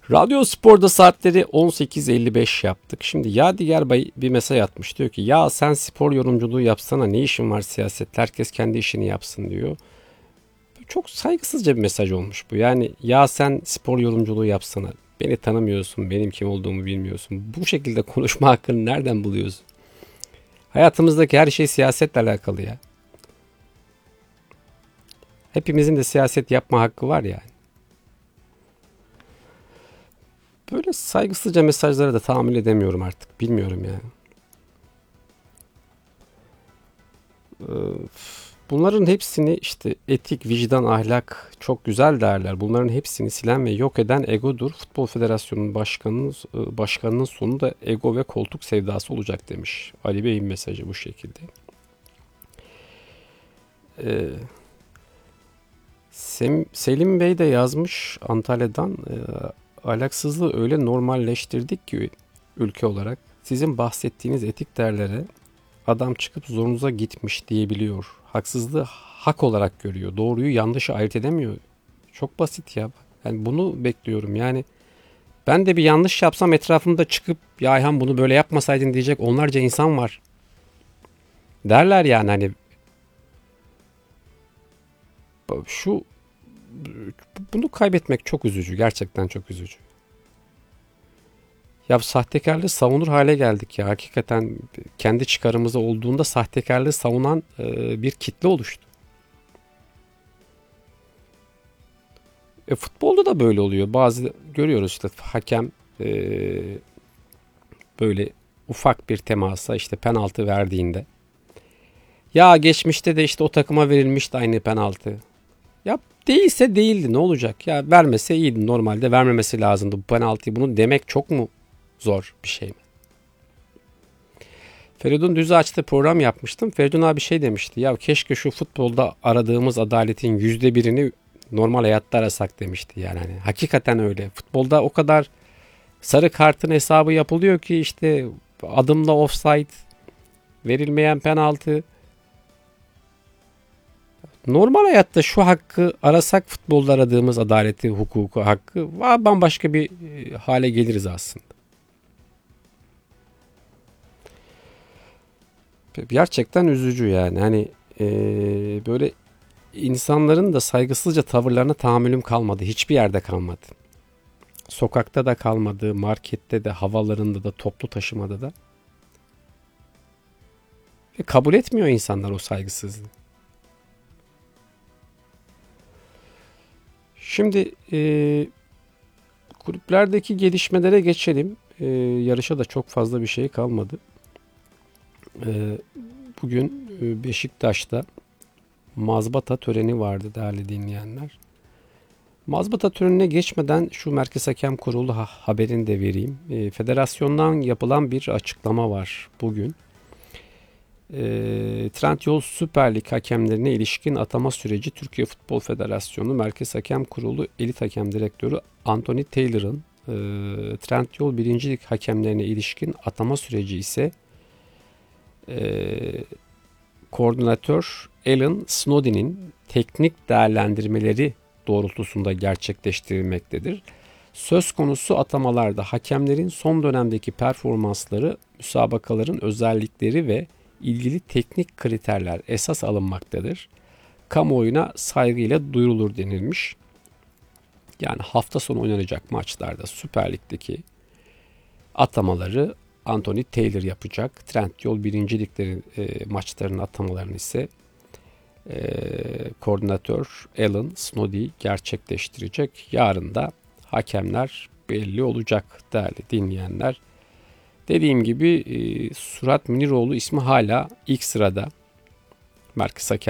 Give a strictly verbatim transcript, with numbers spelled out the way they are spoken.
Radyo Spor'da saatleri on sekiz elli beş yaptık. Şimdi Yadigar Bey bir mesaj atmış. Diyor ki ya sen spor yorumculuğu yapsana, ne işin var siyasette, herkes kendi işini yapsın diyor. Çok saygısızca bir mesaj olmuş bu. Yani ya sen spor yorumculuğu yapsana, beni tanımıyorsun, benim kim olduğumu bilmiyorsun. Bu şekilde konuşma hakkını nereden buluyorsun? Hayatımızdaki her şey siyasetle alakalı ya. Hepimizin de siyaset yapma hakkı var yani. Böyle saygısızca mesajlara da tahammül edemiyorum artık. Bilmiyorum yani. Bunların hepsini işte etik, vicdan, ahlak çok güzel değerler. Bunların hepsini silen ve yok eden egodur. Futbol Federasyonu'nun başkanının, başkanının sonu da ego ve koltuk sevdası olacak demiş. Ali Bey'in mesajı bu şekilde. Ee, Sem, Selim Bey de yazmış Antalya'dan. E, ahlaksızlığı öyle normalleştirdik ki ülke olarak. Sizin bahsettiğiniz etik değerlere adam çıkıp zorunuza gitmiş diyebiliyor. Haksızlığı hak olarak görüyor. Doğruyu yanlışı ayırt edemiyor. Çok basit ya. Yani bunu bekliyorum. Yani ben de bir yanlış yapsam etrafımda çıkıp ya Ayhan bunu böyle yapmasaydın diyecek onlarca insan var. Derler yani hani şu bunu kaybetmek çok üzücü. Gerçekten çok üzücü. Ya sahtekarlığı savunur hale geldik ya. Hakikaten kendi çıkarımıza olduğunda sahtekarlığı savunan e, bir kitle oluştu. E, futbolda da böyle oluyor. Bazı görüyoruz işte hakem e, böyle ufak bir temasa işte penaltı verdiğinde. Ya geçmişte de işte o takıma verilmişti aynı penaltı. Ya değilse değildi, ne olacak? Ya vermese iyiydi, normalde vermemesi lazımdı bu penaltıyı. Bunu demek çok mu zor bir şey mi? Feridun Düz'ü açtı program yapmıştım. Feridun abi şey demişti. Ya keşke şu futbolda aradığımız adaletin yüzde birini normal hayatta arasak demişti. Yani hani hakikaten öyle. Futbolda o kadar sarı kartın hesabı yapılıyor ki işte adımla offside, verilmeyen penaltı. Normal hayatta şu hakkı arasak, futbolda aradığımız adaleti, hukuku, hakkı bambaşka bir hale geliriz aslında. Gerçekten üzücü yani. Hani e, böyle insanların da saygısızca tavırlarına tahammülüm kalmadı. Hiçbir yerde kalmadı. Sokakta da kalmadı, markette de, havalarında da, toplu taşımada da. Ve kabul etmiyor insanlar o saygısızlığı. Şimdi e, kulüplerdeki gelişmelere geçelim. E, yarışa da çok fazla bir şey kalmadı. E, bugün Beşiktaş'ta mazbata töreni vardı değerli dinleyenler. Mazbata törenine geçmeden şu Merkez Hakem Kurulu ha- haberini de vereyim. E, federasyondan yapılan bir açıklama var bugün. E, Trendyol Süper Lig hakemlerine ilişkin atama süreci Türkiye Futbol Federasyonu Merkez Hakem Kurulu Elit Hakem Direktörü Anthony Taylor'ın e, Trendyol birinci Lig hakemlerine ilişkin atama süreci ise e, koordinatör Alan Snodin'in teknik değerlendirmeleri doğrultusunda gerçekleştirilmektedir. Söz konusu atamalarda hakemlerin son dönemdeki performansları, müsabakaların özellikleri ve ilgili teknik kriterler esas alınmaktadır. Kamuoyuna saygıyla duyurulur denilmiş. Yani hafta sonu oynanacak maçlarda Süper Lig'deki atamaları Anthony Taylor yapacak. Trendyol birinci Lig'lerin e, maçlarının atamalarını ise e, koordinatör Alan Snoddy gerçekleştirecek. Yarın da hakemler belli olacak değerli dinleyenler. Dediğim gibi e, Surat Münirioğlu ismi hala ilk sırada. Merkez Hakem